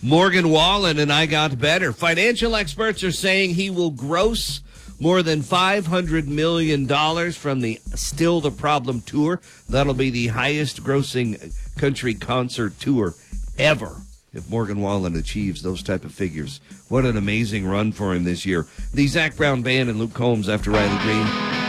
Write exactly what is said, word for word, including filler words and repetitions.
Morgan Wallen and I Got Better. Financial experts are saying he will gross more than five hundred million dollars from the Still the Problem tour. That'll be the highest grossing country concert tour ever if Morgan Wallen achieves those type of figures. What an amazing run for him this year. The Zac Brown Band and Luke Combs after Riley Green.